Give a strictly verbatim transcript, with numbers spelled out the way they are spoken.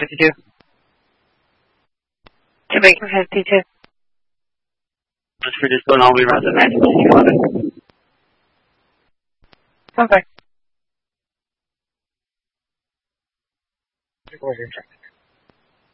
fifty-two. Quebec fifty-two. Just for just going all the way around the match. Okay. Over here, check.